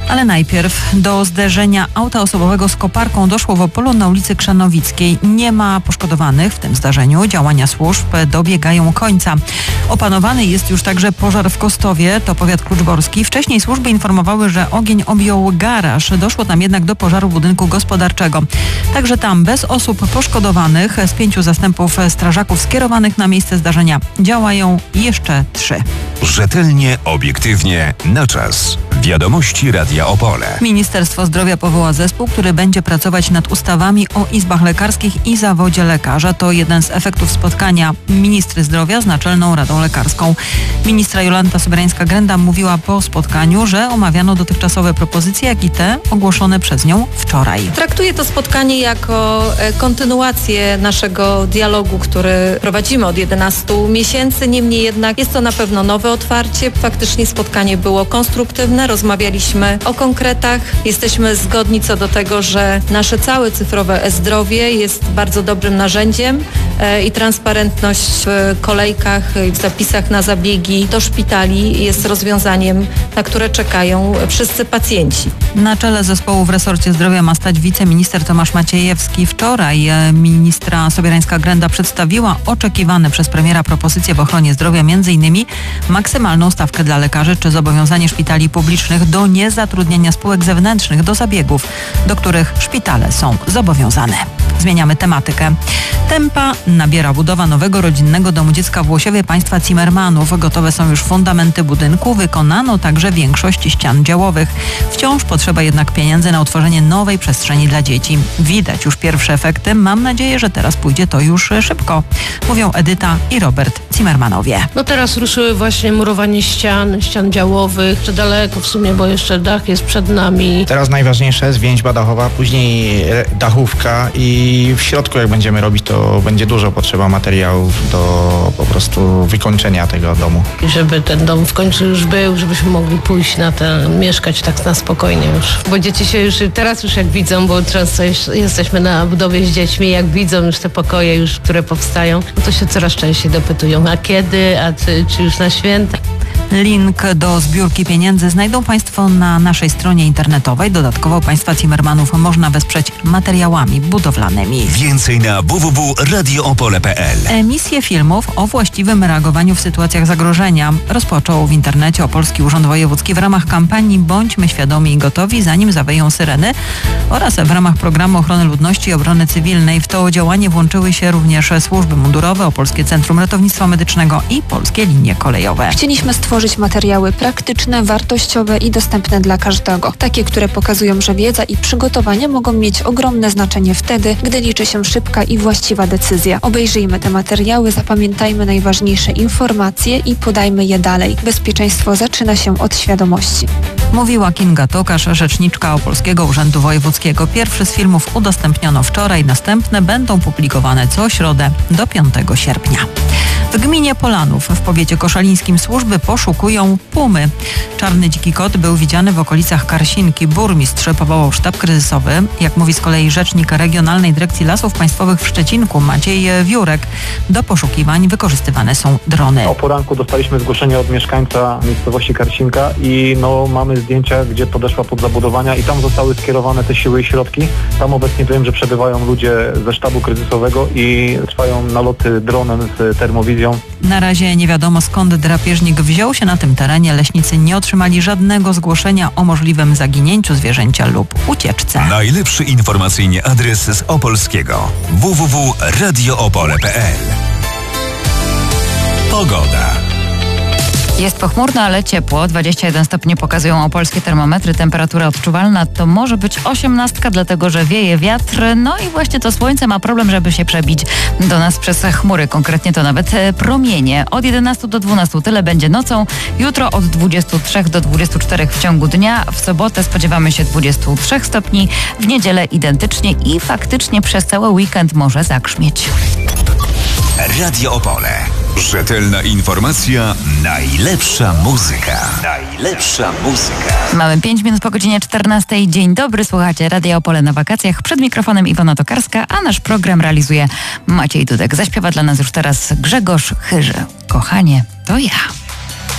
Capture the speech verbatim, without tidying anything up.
Ale najpierw do zderzenia auta osobowego z koparką doszło w Opolu na ulicy Krzanowickiej. Nie ma poszkodowanych w tym zdarzeniu. Działania służb dobiegają końca. Opanowany jest już także pożar w Kostowie, to powiat kluczborski. Wcześniej służby informowały, że ogień objął garaż. Doszło tam jednak do pożaru budynku gospodarczego. Także tam bez osób poszkodowanych z pięciu zastępów strażaków skierowanych na miejsce zdarzenia działają jeszcze trzy. Rzetelnie, obiektywnie, na czas. Wiadomości Radia Opole. Ministerstwo Zdrowia powoła zespół, który będzie pracować nad ustawami o izbach lekarskich i zawodzie lekarza. To jeden z efektów spotkania ministry zdrowia z Naczelną Radą Lekarską. Ministra Jolanta Sobierańska-Grenda mówiła po spotkaniu, że omawiano dotychczasowe propozycje, jak i te ogłoszone przez nią wczoraj. Traktuję to spotkanie jako kontynuację naszego dialogu, który prowadzimy od jedenastu miesięcy. Niemniej jednak jest to na pewno nowe otwarcie. Faktycznie spotkanie było konstruktywne. Rozmawialiśmy o konkretach. Jesteśmy zgodni co do tego, że nasze całe cyfrowe e-zdrowie jest bardzo dobrym narzędziem i transparentność w kolejkach i w zapisach na zabiegi do szpitali jest rozwiązaniem, na które czekają wszyscy pacjenci. Na czele zespołu w resorcie zdrowia ma stać wiceminister Tomasz Maciejewski. Wczoraj ministra Sobierańska-Grenda przedstawiła oczekiwane przez premiera propozycje w ochronie zdrowia, m.in. maksymalną stawkę dla lekarzy czy zobowiązanie szpitali publicznych do niezatrudniania spółek zewnętrznych do zabiegów, do których szpitale są zobowiązane. Zmieniamy tematykę. Tempa nabiera budowa nowego rodzinnego domu dziecka w Łosiowie państwa Zimmermanów. Gotowe są już fundamenty budynku, wykonano także większość ścian działowych. Wciąż potrzeba jednak pieniędzy na utworzenie nowej przestrzeni dla dzieci. Widać już pierwsze efekty. Mam nadzieję, że teraz pójdzie to już szybko. Mówią Edyta i Robert Zimmermanowie. No teraz ruszyły właśnie murowanie ścian, ścian działowych. Jeszcze daleko w sumie, bo jeszcze dach jest przed nami. Teraz najważniejsza jest więźba dachowa, później dachówka i w środku jak będziemy robić, to będzie dużo potrzeba materiałów do po prostu wykończenia tego domu. Żeby ten dom w końcu już był, żebyśmy mogli pójść na ten, mieszkać tak na spokojnie już. Bo dzieci się już teraz już jak widzą, bo często jesteśmy na budowie z dziećmi, jak widzą już te pokoje już, które powstają, no to się coraz częściej dopytują, a kiedy, a czy, czy już na święta. Link do zbiórki pieniędzy znajdą Państwo na naszej stronie internetowej. Dodatkowo państwa Zimmermanów można wesprzeć materiałami budowlanymi. Więcej na w w w kropka radio opole kropka p l. Emisję filmów o właściwym reagowaniu w sytuacjach zagrożenia rozpoczął w internecie Opolski Urząd Wojewódzki w ramach kampanii Bądźmy świadomi i gotowi, zanim zaweją syreny, oraz w ramach programu ochrony ludności i obrony cywilnej. W to działanie włączyły się również służby mundurowe, Opolskie Centrum Ratownictwa Medycznego i Polskie Linie Kolejowe. Chcieliśmy stworzyć materiały praktyczne, wartościowe i dostępne dla każdego. Takie, które pokazują, że wiedza i przygotowanie mogą mieć ogromne znaczenie wtedy, gdy liczy się szybka i właściwa decyzja. Obejrzyjmy te materiały, zapamiętajmy najważniejsze informacje i podajmy je dalej. Bezpieczeństwo zaczyna się od świadomości. Mówiła Kinga Tokarz, rzeczniczka Opolskiego Urzędu Wojewódzkiego. Pierwszy z filmów udostępniono wczoraj, następne będą publikowane co środę do piątego sierpnia. W gminie Polanów w powiecie koszalińskim służby poszukują pumy. Czarny dziki kot był widziany w okolicach Karsinki. Burmistrz powołał sztab kryzysowy. Jak mówi z kolei rzecznik Regionalnej Dyrekcji Lasów Państwowych w Szczecinku Maciej Wiórek, do poszukiwań wykorzystywane są drony. O poranku dostaliśmy zgłoszenie od mieszkańca miejscowości Karsinka i no, mamy zdjęcia, gdzie podeszła pod zabudowania i tam zostały skierowane te siły i środki. Tam obecnie wiem, że przebywają ludzie ze sztabu kryzysowego i trwają naloty dronem z termowizją. Na razie nie wiadomo, skąd drapieżnik wziął się na tym terenie. Leśnicy nie otrzymali żadnego zgłoszenia o możliwym zaginięciu zwierzęcia lub ucieczce. Najlepszy informacyjnie adres z Opolskiego. w w w kropka radio opole kropka p l. Pogoda. Jest pochmurno, ale ciepło. dwadzieścia jeden stopni pokazują opolskie termometry. Temperatura odczuwalna to może być osiemnastka, dlatego że wieje wiatr. No i właśnie to słońce ma problem, żeby się przebić do nas przez chmury. Konkretnie to nawet promienie. Od jedenastu do dwunastu tyle będzie nocą. Jutro od dwudziestu trzech do dwudziestu czterech w ciągu dnia. W sobotę spodziewamy się dwudziestu trzech stopni. W niedzielę identycznie i faktycznie przez cały weekend może zagrzmieć. Radio Opole. Rzetelna informacja, najlepsza muzyka. Najlepsza muzyka. Mamy pięć minut po godzinie czternastej. Dzień dobry, słuchacie Radia Opole na wakacjach. Przed mikrofonem Iwona Tokarska, a nasz program realizuje Maciej Dudek. Zaśpiewa dla nas już teraz Grzegorz Chyży. Kochanie, to ja.